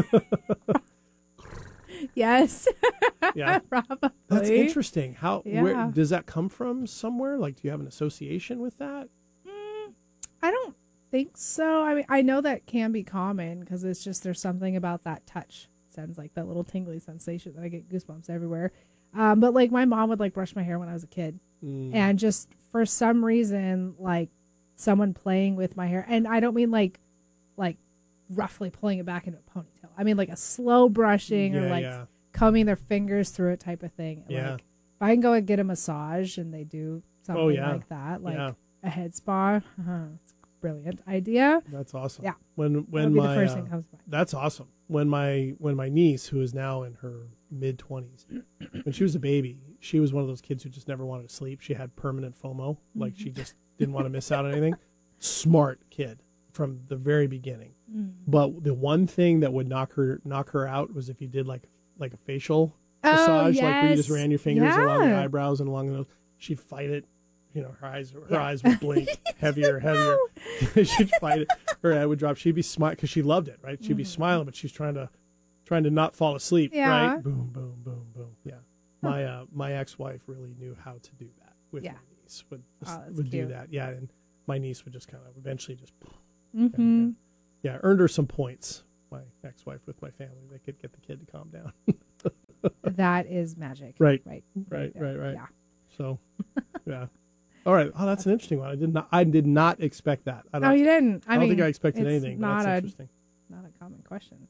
Yes. Yeah. Probably. That's interesting. Where does that come from? Somewhere? Do you have an association with that? I don't think so. I mean, I know that can be common because it's just there's something about that touch. Sounds like that little tingly sensation that I get goosebumps everywhere. But my mom would brush my hair when I was a kid, and just for some reason someone playing with my hair, and I don't mean like roughly pulling it back into a ponytail. I mean a slow brushing or combing their fingers through it type of thing. Yeah. If I can go and get a massage and they do something like that, a head spa, it's a brilliant idea. That's awesome. Yeah. When the first thing comes to mind. That's awesome. When my niece, who is now in her mid-20s, when she was a baby, she was one of those kids who just never wanted to sleep. She had permanent FOMO, she just didn't want to miss out on anything. Smart kid, from the very beginning. But the one thing that would knock her out was if you did like a facial massage, like where you just ran your fingers along the eyebrows and along the nose. She'd fight it. You know, her eyes would blink heavier. She'd fight it. Her head would drop. She'd be smiling because she loved it, right? She'd be smiling, but she's trying to not fall asleep, right? Boom, boom, boom, boom. Yeah. My ex-wife really knew how to do that with my niece. Would do that. Yeah, and my niece would just kind of eventually just. Earned her some points. My ex-wife with my family, they could get the kid to calm down. That is magic. Right. Yeah. So, yeah. All right. Oh, that's an interesting one. I did not expect that. You didn't. I don't think I expected anything. But that's interesting. Not a common question.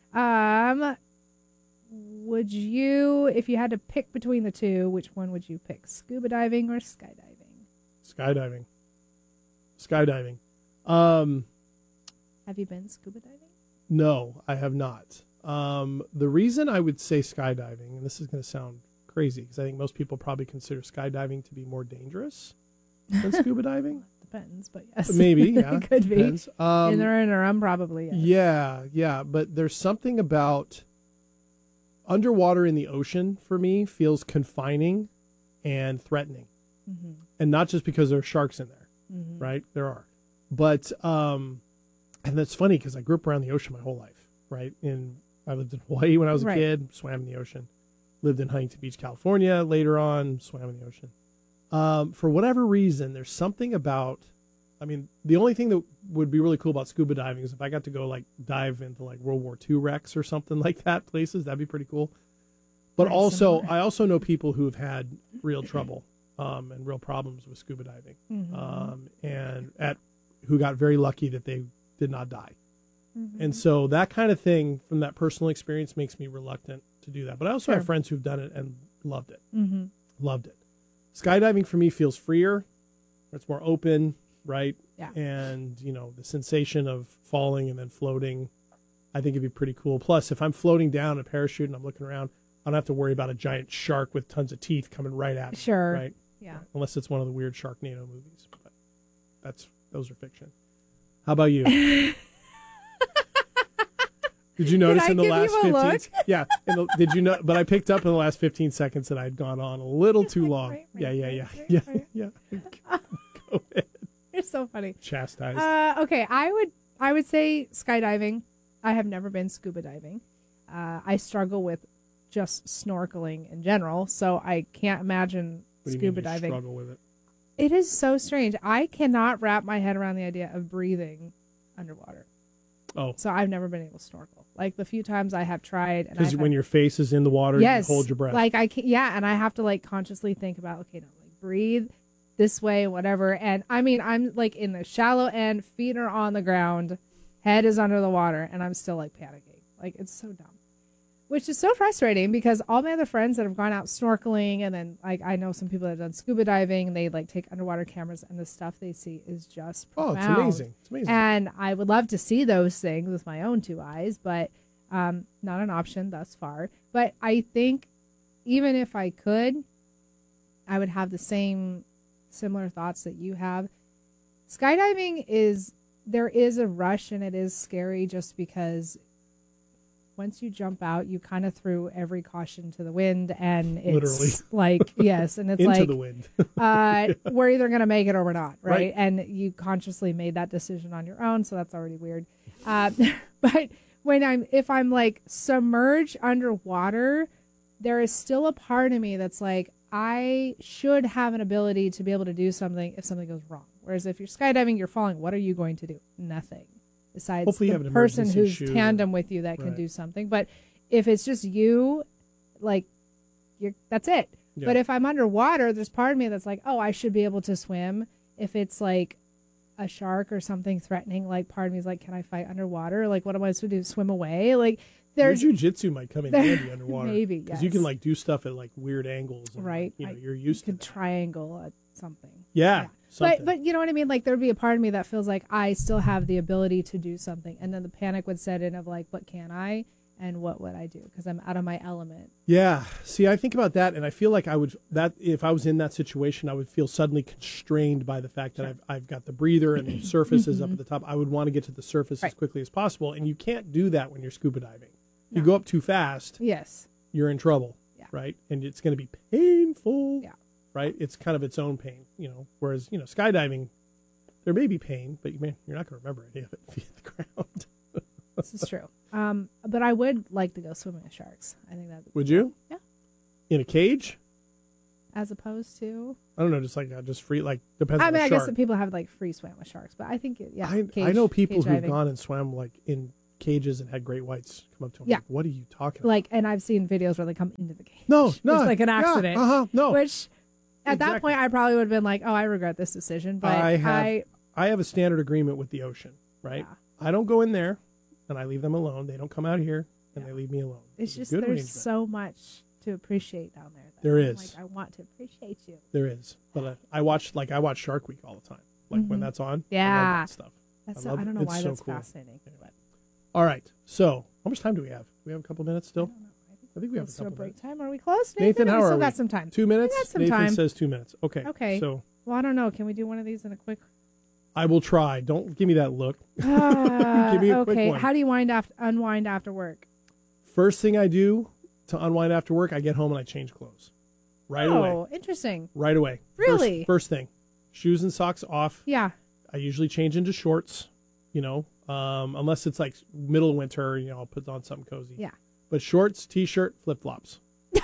Would you, if you had to pick between the two, which one would you pick? Scuba diving or skydiving? Skydiving. Have you been scuba diving? No, I have not. The reason I would say skydiving, and this is going to sound crazy because I think most people probably consider skydiving to be more dangerous than scuba diving. Depends, but yes. Maybe, yeah. It could depends. be. In the interim, probably, yes. Yeah. But there's something about underwater in the ocean for me feels confining and threatening. And not just because there are sharks in there, right? There are. But, and that's funny because I grew up around the ocean my whole life, right? I lived in Hawaii when I was a kid, swam in the ocean. Lived in Huntington Beach, California. Later on, swam in the ocean. For whatever reason, there's something about, the only thing that would be really cool about scuba diving is if I got to go dive into World War II wrecks or something like that, places, that'd be pretty cool. But I also know people who have had real trouble and real problems with scuba diving, and who got very lucky that they did not die. And so that kind of thing from that personal experience makes me reluctant to do that. But I also have friends who've done it and loved it. Loved it. Skydiving for me feels freer. It's more open, right? Yeah. And, the sensation of falling and then floating, I think it'd be pretty cool. Plus, if I'm floating down a parachute and I'm looking around, I don't have to worry about a giant shark with tons of teeth coming right at me. Sure. Right? Yeah. Unless it's one of the weird Sharknado movies. But those are fiction. How about you? Did you notice in the last 15? Yeah. Did you know? But I picked up in the last 15 seconds that I'd gone on a little too long. Yeah. Go ahead. You're so funny. Chastised. Okay, I would say skydiving. I have never been scuba diving. I struggle with just snorkeling in general, so I can't imagine scuba diving. Struggle with it. It is so strange. I cannot wrap my head around the idea of breathing underwater. Oh. So I've never been able to snorkel. The few times I have tried. Because when your face is in the water, you hold your breath. I can't, and I have to consciously think about, okay, no, breathe this way, whatever. And I'm in the shallow end, feet are on the ground, head is under the water, and I'm still panicking. It's so dumb. Which is so frustrating because all my other friends that have gone out snorkeling, and then I know some people that have done scuba diving, and they take underwater cameras, and the stuff they see is just profound. Oh, it's amazing. It's amazing. And I would love to see those things with my own two eyes, but not an option thus far. But I think even if I could, I would have the similar thoughts that you have. Skydiving there is a rush, and it is scary just because once you jump out, you kind of threw every caution to the wind, and it's literally yes, and it's into the wind. We're either going to make it or we're not, right? And you consciously made that decision on your own, so that's already weird. But if I'm submerged underwater, there is still a part of me that's I should have an ability to be able to do something if something goes wrong. Whereas if you're skydiving, you're falling, what are you going to do? Nothing. Besides hopefully the person who's tandem with you that can do something. But if it's just you, that's it. Yeah. But if I'm underwater, there's part of me that's I should be able to swim. If it's a shark or something threatening, part of me is can I fight underwater? What am I supposed to do? Swim away? Your jiu-jitsu might come in handy underwater. Maybe, because you can do stuff at weird angles. And, right. You're used to that. Triangle at something. Yeah. But you know what I mean? There'd be a part of me that feels I still have the ability to do something. And then the panic would set in of but can I? and what would I do? Because I'm out of my element. Yeah. See, I think about that, and I feel like if I was in that situation, I would feel suddenly constrained by the fact that I've got the breather and the surface is up at the top. I would want to get to the surface as quickly as possible, and you can't do that when you're scuba diving. You go up too fast. Yes. You're in trouble. Yeah. Right. And it's going to be painful. Yeah. Right. It's kind of its own pain, whereas, skydiving, there may be pain, but you're not going to remember any of it if you hit the ground. This is true. But I would like to go swimming with sharks. I think that would you? Yeah. In a cage? As opposed to? I don't know, just free, depends on the I shark. guess that people have free swam with sharks, but I think, I know people who've diving. gone and swam in cages and had great whites come up to them. Yeah. Like, what are you talking about? And I've seen videos where they come into the cage. No. It's like an accident. No. Which, at that point, I probably would have been like, oh, I regret this decision. But I have a standard agreement with the ocean, right? Yeah. I don't go in there, and I leave them alone. They don't come out here, and they leave me alone. It's just there's so much to appreciate down there. There is. I want to appreciate you. There is. But I watch Shark Week all the time. When that's on. Yeah. I love that stuff. I don't know why that's cool. Fascinating. But. All right. So, how much time do we have? We have a couple minutes still? I think we have a couple break minutes. time. Are we close, Nathan, how we are still we? got some time. 2 minutes? We got some Nathan time. says 2 minutes. Okay. Okay. So, well, I don't know. Can we do one of these in a quick? I will try. Don't give me that look. Give me a quick one. How do you unwind after work? First thing I do to unwind after work, I get home and I change clothes. Right away. Oh, interesting. Right away. Really? First thing. Shoes and socks off. Yeah. I usually change into shorts, unless it's middle of winter, I'll put on something cozy. Yeah. But shorts, t-shirt, flip-flops.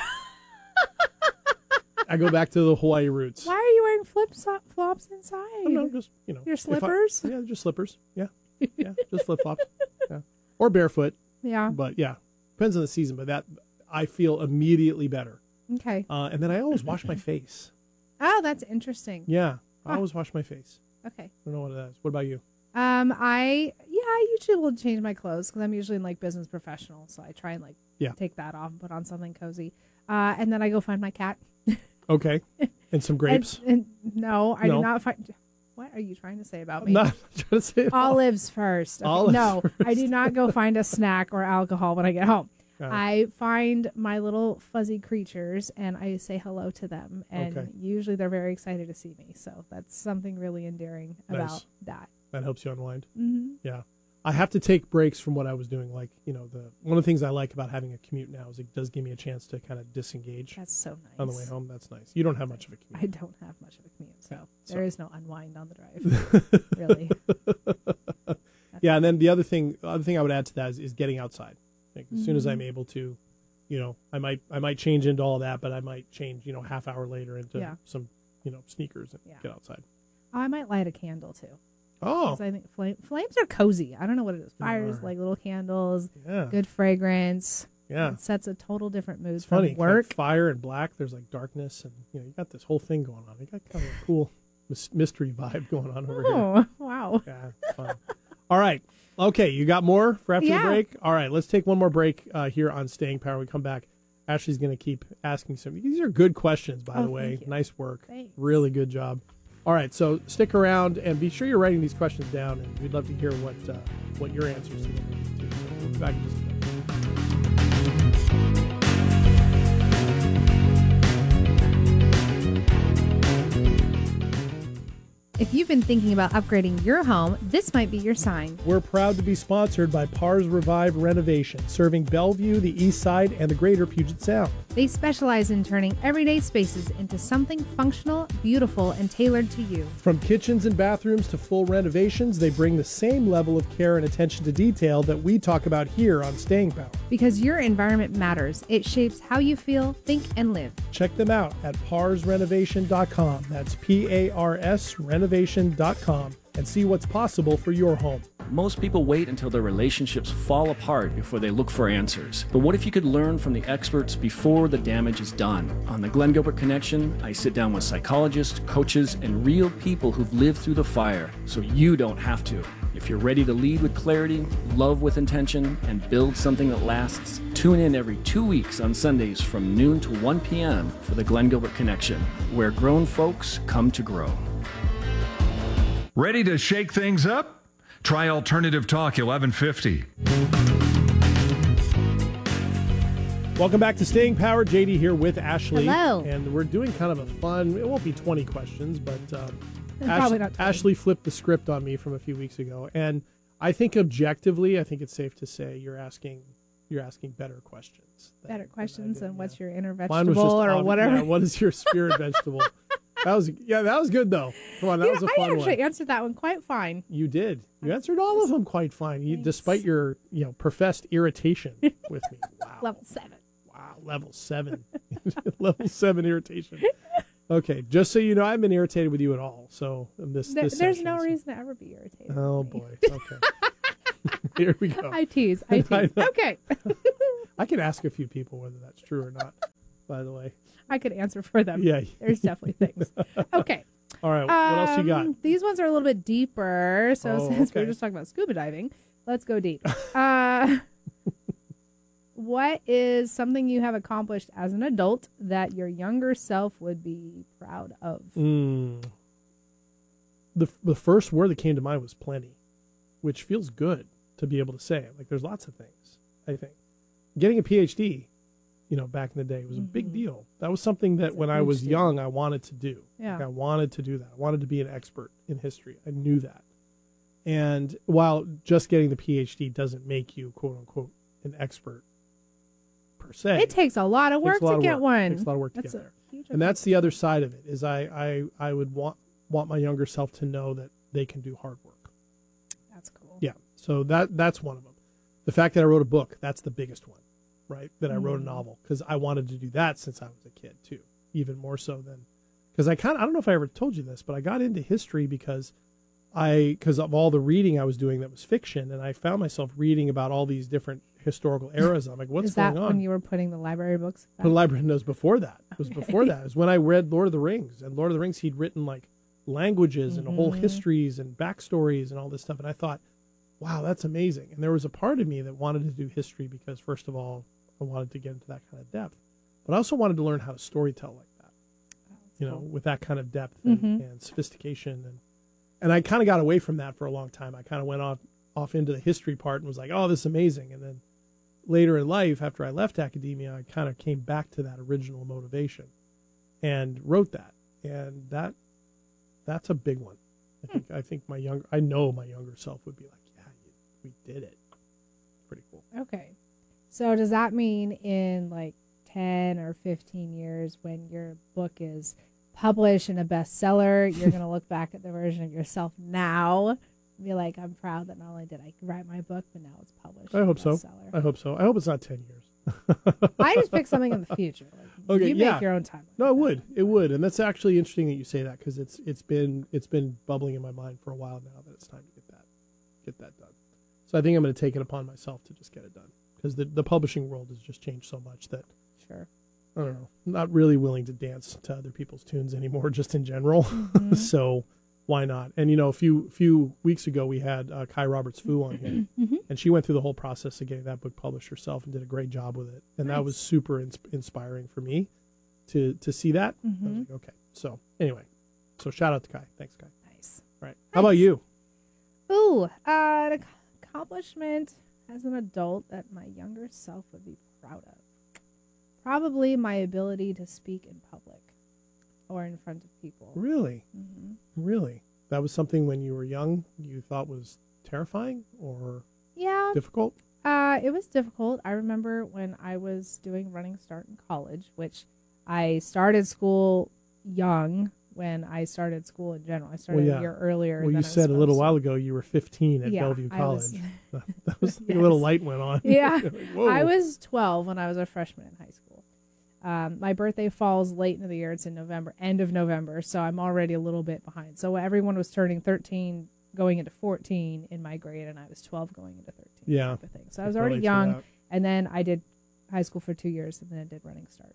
I go back to the Hawaii roots. Why are you wearing flip-flops inside? I don't know, just, Your slippers? Yeah, just slippers. Yeah. Yeah, just flip-flops. Yeah. Or barefoot. Yeah. But yeah, depends on the season, but that I feel immediately better. Okay. And then I always wash my face. Oh, that's interesting. Yeah, I always wash my face. Okay. I don't know what that is. What about you? I usually will change my clothes because I'm usually in business professional, so I try and take that off and put on something cozy. And then I go find my cat. Okay. And some grapes? No, I do not find. What are you trying to say about me? I'm not trying to say olives first. Okay. Olives no, first. I do not go find a snack or alcohol when I get home. I find my little fuzzy creatures and I say hello to them, and usually they're very excited to see me. So that's something really endearing about that. That helps you unwind. Mm-hmm. Yeah. I have to take breaks from what I was doing. One of the things I like about having a commute now is it does give me a chance to kind of disengage. That's so nice. On the way home, that's nice. You don't have much of a commute. I don't have much of a commute, so there is no unwind on the drive, really. Yeah, and then the other thing I would add to that is getting outside. As soon as I'm able to, I might change into all that, but I might change, half hour later into some, sneakers and get outside. I might light a candle too. Oh, I think flames are cozy. I don't know what it is. Fires, little candles, good fragrance. Yeah, it sets a total different mood. It's from funny. Work, fire and black. There's darkness, and you got this whole thing going on. You got kind of a cool mystery vibe going on over here. Oh, wow. Yeah, it's fun. All right. Okay, you got more for after the break? All right, let's take one more break here on Staying Power. When we come back, Ashley's going to keep asking some. These are good questions, by the way. Nice work. Thanks. Really good job. All right, so stick around and be sure you're writing these questions down, and we'd love to hear what your answers to them are. So we'll be back in just a minute. If you've been thinking about upgrading your home, this might be your sign. We're proud to be sponsored by Pars Revive Renovation, serving Bellevue, the East Side, and the greater Puget Sound. They specialize in turning everyday spaces into something functional, beautiful, and tailored to you. From kitchens and bathrooms to full renovations, they bring the same level of care and attention to detail that we talk about here on Staying Power. Because your environment matters. It shapes how you feel, think, and live. Check them out at parsrenovation.com. That's P-A-R-S renovation.com, and see what's possible for your home. Most people wait until their relationships fall apart before they look for answers. But what if you could learn from the experts before the damage is done? On the Glenn Gilbert Connection, I sit down with psychologists, coaches, and real people who've lived through the fire, so you don't have to. If you're ready to lead with clarity, love with intention, and build something that lasts, tune in every 2 weeks on Sundays from noon to 1 p.m. for the Glenn Gilbert Connection, where grown folks come to grow. Ready to shake things up? Try Alternative Talk 1150. Welcome back to Staying Power. JD here with Ashley. Hello. And we're doing kind of a fun, it won't be 20 questions, but Probably not 20. Ashley flipped the script on me from a few weeks ago. And I think objectively, I think it's safe to say you're asking better questions. Better questions and what's your inner Mine was vegetable just or whatever. Yeah, what is your spirit vegetable? That was good though. Come on, that was a fun one. I actually answered that one quite fine. You did. You answered all of them quite fine, despite your professed irritation with me. Wow. Level 7. Wow, level 7. Level 7 irritation. Okay, just so you know, I haven't been irritated with you at all. So this there's no reason to ever be irritated. Oh boy. Okay. Here we go. I tease. Okay. I could ask a few people whether that's true or not, by the way. I could answer for them. Yeah. There's definitely things. Okay. All right. What else you got? These ones are a little bit deeper. So since we were just talking about scuba diving, let's go deep. What is something you have accomplished as an adult that your younger self would be proud of? The first word that came to mind was plenty, which feels good to be able to say. Like there's lots of things, I think. Getting a PhD, back in the day was a big deal. That was something that when I was young, I wanted to do. Yeah. Like I wanted to do that. I wanted to be an expert in history. I knew that. And while just getting the PhD doesn't make you, quote unquote, an expert per se. It takes a lot of work to get one. It takes a lot of work to get there. And that's the other side of it, is I would want my younger self to know that they can do hard work. That's cool. Yeah. So that's one of them. The fact that I wrote a book, that's the biggest one, right? That I wrote a novel, because I wanted to do that since I was a kid too, even more so than, because I don't know if I ever told you this, but I got into history because of all the reading I was doing that was fiction, and I found myself reading about all these different historical eras. I'm like, what's going on? Is that when you were putting the library books back? The library knows before that. It was before that. It was when I read Lord of the Rings, and Lord of the Rings, he'd written like languages and whole histories and backstories and all this stuff. And I thought, wow, that's amazing. And there was a part of me that wanted to do history because, first of all, I wanted to get into that kind of depth, but I also wanted to learn how to storytell like that, cool. With that kind of depth and sophistication. And I kind of got away from that for a long time. I kind of went off into the history part and was like, oh, this is amazing. And then later in life, after I left academia, I kind of came back to that original motivation and wrote that. And that's a big one. I think I know my younger self would be like, yeah, we did it. Pretty cool. Okay. So does that mean in like 10 or 15 years, when your book is published and a bestseller, you're going to look back at the version of yourself now and be like, I'm proud that not only did I write my book, but now it's published. I hope so. I hope it's not 10 years. I just picked something in the future. Like, okay, you make your own time. No, it would. And that's actually interesting that you say that, because it's been bubbling in my mind for a while now that it's time to get that done. So I think I'm going to take it upon myself to just get it done, because the publishing world has just changed so much that sure. I don't know, not really willing to dance to other people's tunes anymore, just in general. So why not? And a few weeks ago we had Kai Roberts-Fu on here, and she went through the whole process of getting that book published herself and did a great job with it. And that was super inspiring for me to see that. I was like, okay. So anyway, shout out to Kai. Thanks, Kai. Nice. All right. How about you? Ooh, an accomplishment as an adult that my younger self would be proud of. Probably my ability to speak in public or in front of people. Really? Really? That was something when you were young you thought was terrifying or difficult? It was difficult. I remember when I was doing Running Start in college, which I started school young when I started school in general. I started a year earlier. Well, you said a little while ago you were 15 at Bellevue College. That was like a little light went on. Yeah. Like, I was 12 when I was a freshman in high school. My birthday falls late into the year. It's in November, end of November, so I'm already a little bit behind. So everyone was turning 13, going into 14 in my grade, and I was 12 going into 13. Yeah. Type of thing. So I was already young, and then I did high school for 2 years, and then I did Running Start.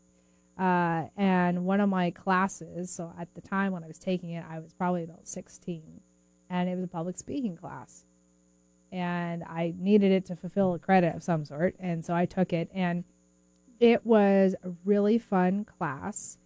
And one of my classes, so at the time when I was taking it, I was probably about 16, and it was a public speaking class. And I needed it to fulfill a credit of some sort, and so I took it, and it was a really fun class,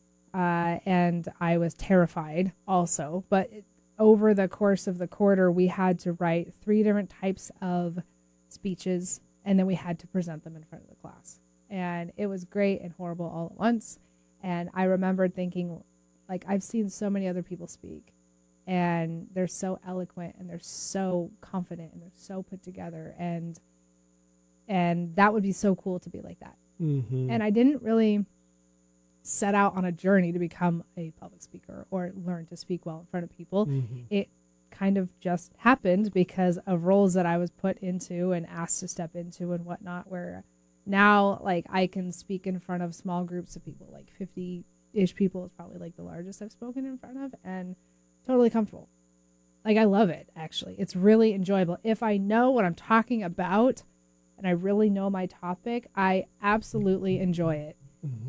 and I was terrified also. But over the course of the quarter, we had to write 3 different types of speeches, and then we had to present them in front of the class. And it was great and horrible all at once. And I remembered thinking, like, I've seen so many other people speak, and they're so eloquent, and they're so confident, and they're so put together, and that would be so cool to be like that. Mm-hmm. And I didn't really set out on a journey to become a public speaker or learn to speak well in front of people. Mm-hmm. It kind of just happened because of roles that I was put into and asked to step into and whatnot, where now, like, I can speak in front of small groups of people, like 50-ish people is probably like the largest I've spoken in front of, and totally comfortable. Like, I love it, actually. It's really enjoyable. If I know what I'm talking about and I really know my topic, I absolutely enjoy it. Mm-hmm.